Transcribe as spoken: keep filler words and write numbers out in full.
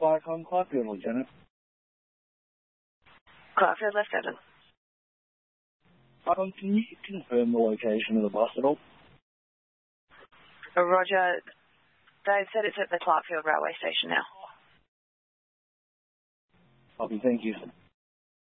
Clark on Clarkfield, Lieutenant. Clarkfield, Lieutenant. Um, can you confirm the location of the bus at all? Uh, Roger. They said it's at the Clarkfield railway station now. Copy, thank you.